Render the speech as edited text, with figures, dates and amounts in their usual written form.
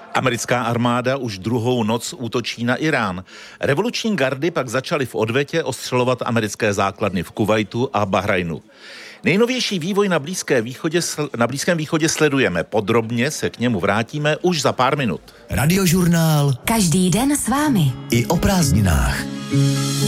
Americká armáda už druhou noc útočí na Irán. Revoluční gardy pak začaly v odvetě ostřelovat americké základny v Kuvajtu a Bahrajnu. Nejnovější vývoj na Blízkém východě sledujeme. Podrobně se k němu vrátíme už za pár minut. Radiožurnál. Každý den s vámi. I o prázdninách.